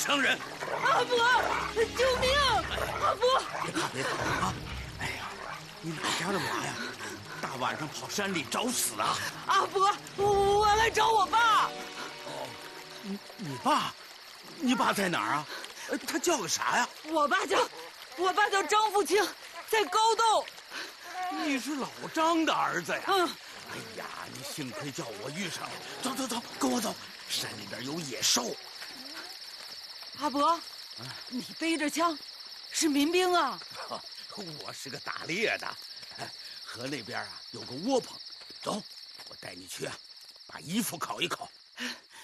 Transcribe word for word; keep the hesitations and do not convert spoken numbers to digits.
乡人。 阿伯，救命！阿伯， 别怕别怕啊！哎呀，你哪家的娃呀？大晚上跑山里找死啊！ 阿伯，我来找我爸。 哦，你你爸？你爸在哪儿啊？他叫个啥呀？ 我爸叫，我爸叫张富清，在高洞。 你是老张的儿子呀？ 嗯。 哎呀，你幸亏叫我遇上了。走走走，跟我走，山里边有野兽。 阿伯，啊、你背着枪，是民兵啊？ 我是个打猎的，河那边啊有个窝棚，走，我带你去啊，把衣服烤一烤。